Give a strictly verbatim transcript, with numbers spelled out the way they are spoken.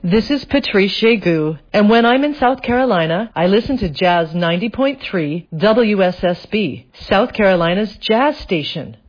This is Patrice Jegu, and when I'm in South Carolina, I listen to Jazz ninety point three W S S B, South Carolina's jazz station.